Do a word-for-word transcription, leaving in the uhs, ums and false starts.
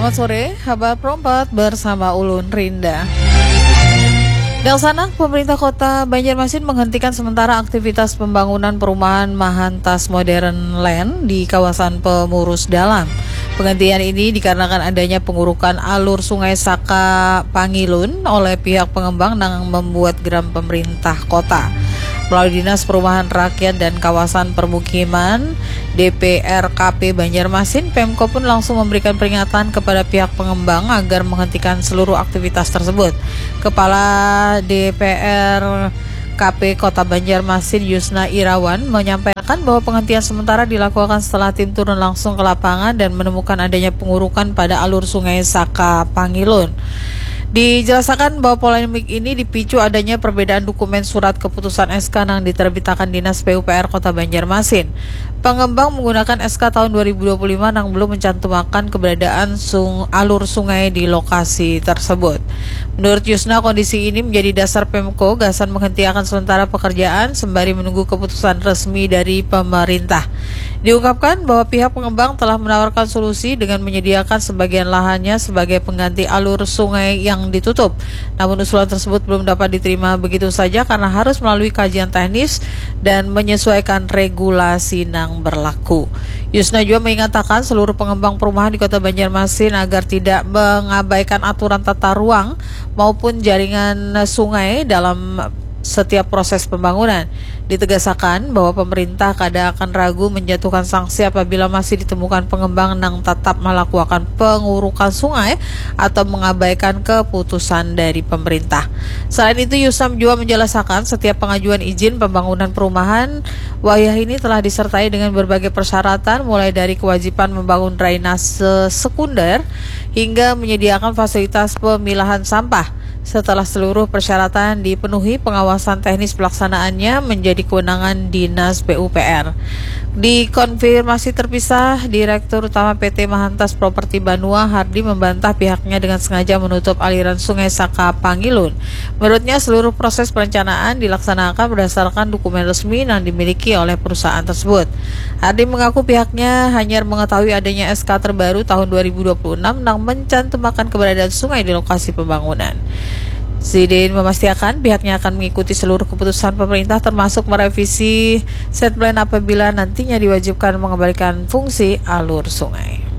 Selamat sore, kabar perempat bersama Ulun Rinda. Dalsanak, pemerintah kota Banjarmasin menghentikan sementara aktivitas pembangunan perumahan Mahantas Modern Land di kawasan Pemurus Dalam. Penghentian ini dikarenakan adanya pengurukan alur Sungai Saka Pangilun oleh pihak pengembang yang membuat geram pemerintah kota. Melalui Dinas Perumahan Rakyat dan Kawasan Permukiman D P R K P Banjarmasin, Pemko pun langsung memberikan peringatan kepada pihak pengembang agar menghentikan seluruh aktivitas tersebut. Kepala D P R K P Kota Banjarmasin Yusna Irawan menyampaikan bahwa penghentian sementara dilakukan setelah tim turun langsung ke lapangan dan menemukan adanya pengurukan pada alur Sungai Saka Pangilun. Dijelaskan bahwa polemik ini dipicu adanya perbedaan dokumen surat keputusan S K yang diterbitkan Dinas P U P R Kota Banjarmasin. Pengembang menggunakan S K tahun dua ribu dua puluh lima yang belum mencantumkan keberadaan sung, alur sungai di lokasi tersebut. Menurut Yusna, kondisi ini menjadi dasar Pemko gasan menghentikan sementara pekerjaan sembari menunggu keputusan resmi dari pemerintah. Diungkapkan bahwa pihak pengembang telah menawarkan solusi dengan menyediakan sebagian lahannya sebagai pengganti alur sungai yang ditutup. Namun usulan tersebut belum dapat diterima begitu saja karena harus melalui kajian teknis dan menyesuaikan regulasi yang berlaku. Yusna juga mengatakan seluruh pengembang perumahan di Kota Banjarmasin agar tidak mengabaikan aturan tata ruang maupun jaringan sungai dalam setiap proses pembangunan. Ditegaskan bahwa pemerintah kadang akan ragu menjatuhkan sanksi apabila masih ditemukan pengembang yang tetap melakukan pengurukan sungai atau mengabaikan keputusan dari pemerintah. Selain itu, Yusam juga menjelaskan setiap pengajuan izin pembangunan perumahan wilayah ini telah disertai dengan berbagai persyaratan, mulai dari kewajiban membangun drainase sekunder hingga menyediakan fasilitas pemilahan sampah. Setelah seluruh persyaratan dipenuhi, pengawasan teknis pelaksanaannya menjadi kewenangan Dinas P U P R. Dikonfirmasi terpisah, Direktur Utama P T Mahantas Properti Banua Hardi membantah pihaknya dengan sengaja menutup aliran Sungai Saka Pangilun. Menurutnya, seluruh proses perencanaan dilaksanakan berdasarkan dokumen resmi yang dimiliki oleh perusahaan tersebut. Hardi mengaku pihaknya hanya mengetahui adanya S K terbaru tahun dua ribu dua puluh enam yang mencantumkan keberadaan sungai di lokasi pembangunan. Zidin memastikan pihaknya akan mengikuti seluruh keputusan pemerintah termasuk merevisi set plan apabila nantinya diwajibkan mengembalikan fungsi alur sungai.